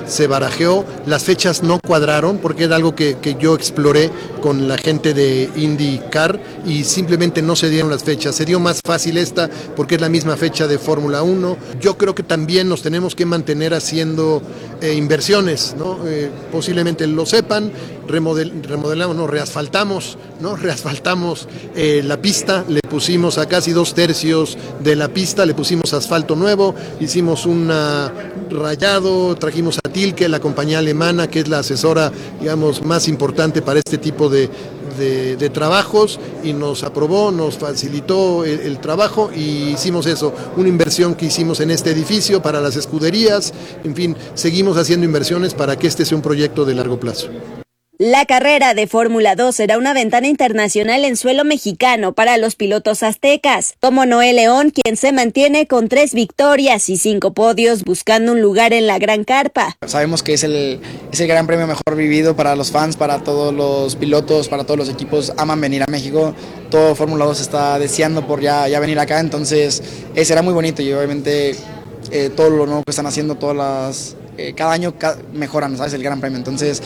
se barajeó, las fechas no cuadraron porque era algo que yo exploré con la gente de IndyCar y simplemente no se dieron las fechas. Se dio más fácil esta porque es la misma fecha de Fórmula 1. Yo creo que también nos tenemos que mantener haciendo inversiones, ¿no? Posiblemente lo sepan, reasfaltamos la pista, le pusimos a casi 2/3 de la pista, le pusimos asfalto nuevo, hicimos un rayado, trajimos a Tilke, la compañía alemana, que es la asesora, digamos, más importante para este tipo de trabajos, y nos aprobó, nos facilitó el trabajo y hicimos eso, una inversión que hicimos en este edificio para las escuderías. En fin, seguimos haciendo inversiones para que este sea un proyecto de largo plazo. La carrera de Fórmula 2 será una ventana internacional en suelo mexicano para los pilotos aztecas, como Noé León, quien se mantiene con 3 victorias y 5 podios buscando un lugar en la Gran Carpa. Sabemos que es el gran premio mejor vivido para los fans, para todos los pilotos, para todos los equipos, aman venir a México, todo Fórmula 2 está deseando por ya venir acá, entonces será muy bonito y obviamente todo lo nuevo que están haciendo, cada año mejoran, ¿sabes? El Gran Premio, entonces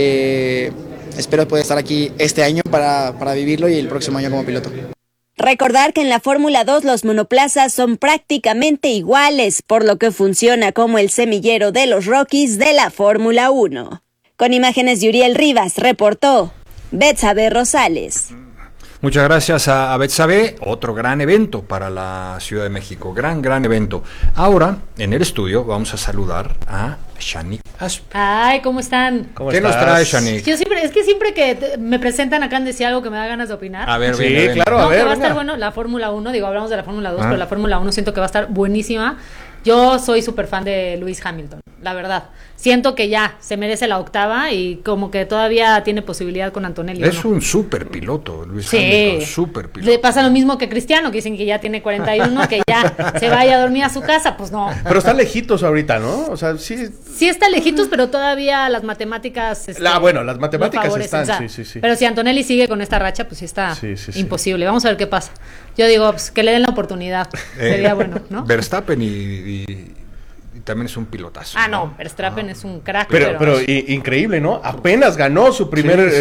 espero poder estar aquí este año para vivirlo y el próximo año como piloto. Recordar que en la Fórmula 2 los monoplazas son prácticamente iguales, por lo que funciona como el semillero de los Rockies de la Fórmula 1. Con imágenes de Uriel Rivas, reportó Betsabe Rosales. Muchas gracias a Betsabe, otro gran evento para la Ciudad de México, gran evento. Ahora, en el estudio, vamos a saludar a Shani Asp. Ay, ¿cómo están? ¿Qué nos trae, Shani? Siempre que me presentan acá han decía algo que me da ganas de opinar. A ver, sí, venga. claro, no, a ver. que va a estar bueno la Fórmula 1, hablamos de la Fórmula 2, pero la Fórmula 1 siento que va a estar buenísima. Yo soy súper fan de Lewis Hamilton, la verdad. Siento que ya se merece la 8ª y como que todavía tiene posibilidad con Antonelli. Es un súper piloto, Lewis Hamilton, súper piloto. Le pasa lo mismo que Cristiano, que dicen que ya tiene 41, que ya se vaya a dormir a su casa, pues no. Pero está lejitos ahorita, ¿no? O sea, sí. Sí está lejitos, pero todavía las matemáticas... las matemáticas están, sí. Pero si Antonelli sigue con esta racha, pues sí está imposible. Vamos a ver qué pasa. Yo digo, pues que le den la oportunidad. Sería bueno, ¿no? Verstappen y también es un pilotazo. No, Verstappen es un crack. Pero increíble, ¿no? Apenas ganó su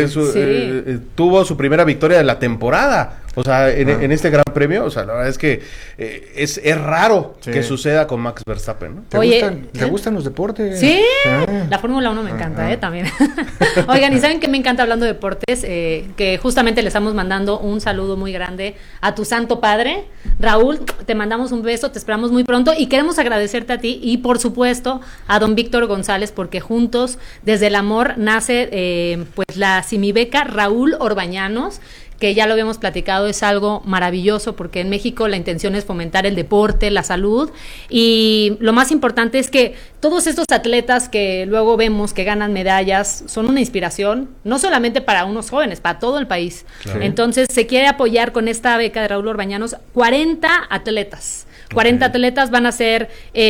tuvo su primera victoria de la temporada. O sea, en este Gran Premio, o sea, la verdad es que es raro que suceda con Max Verstappen, ¿no? ¿Te gustan los deportes? Sí, la Fórmula 1 me encanta, también. Oigan, ¿y saben qué me encanta hablando de deportes? Que justamente le estamos mandando un saludo muy grande a tu santo padre, Raúl. Te mandamos un beso, te esperamos muy pronto y queremos agradecerte a ti y por supuesto a don Víctor González, porque juntos, desde el amor, nace pues la Simibeca Raúl Orbañanos, que ya lo habíamos platicado, es algo maravilloso porque en México la intención es fomentar el deporte, la salud, y lo más importante es que todos estos atletas que luego vemos que ganan medallas son una inspiración, no solamente para unos jóvenes, para todo el país. Claro. Entonces se quiere apoyar con esta beca de Raúl Orbañanos 40 atletas. 40 atletas, van a ser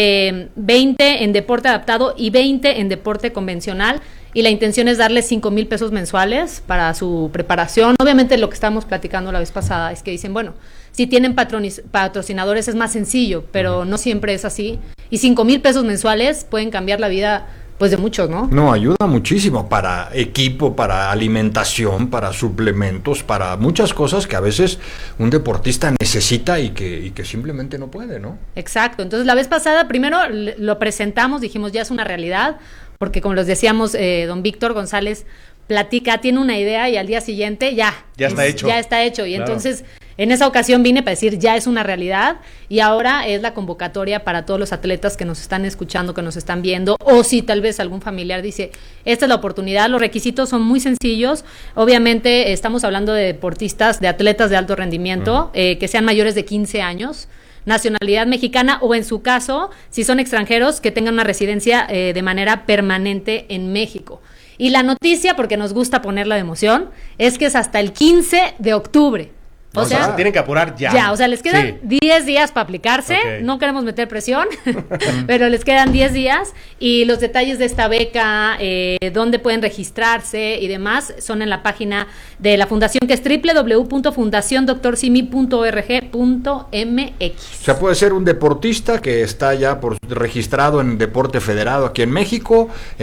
20 en deporte adaptado y 20 en deporte convencional, y la intención es darles 5,000 pesos mensuales para su preparación. Obviamente lo que estábamos platicando la vez pasada es que dicen, bueno, si tienen patrocinadores es más sencillo, pero no siempre es así, y 5,000 pesos mensuales pueden cambiar la vida pues de muchos, ¿no? No, ayuda muchísimo para equipo, para alimentación, para suplementos, para muchas cosas que a veces un deportista necesita y que simplemente no puede, ¿no? Exacto. Entonces la vez pasada primero lo presentamos, dijimos ya es una realidad, porque como les decíamos, don Víctor González tiene una idea y al día siguiente ya está hecho. Ya está hecho. Y claro. Entonces, en esa ocasión vine para decir ya es una realidad, y ahora es la convocatoria para todos los atletas que nos están escuchando, que nos están viendo, o si tal vez algún familiar dice, esta es la oportunidad. Los requisitos son muy sencillos. Obviamente estamos hablando de deportistas, de atletas de alto rendimiento, que sean mayores de 15 años, nacionalidad mexicana, o en su caso, si son extranjeros, que tengan una residencia de manera permanente en México. Y la noticia, porque nos gusta ponerla de emoción, es que es hasta el 15 de octubre. O sea, se tienen que apurar ya. Ya, o sea, les quedan 10 días para aplicarse. Okay. No queremos meter presión, pero les quedan 10 días. Y los detalles de esta beca, dónde pueden registrarse y demás, son en la página de la fundación, que es www.fundaciondoctorsimi.org.mx. O sea, puede ser un deportista que está ya registrado en Deporte Federado aquí en México,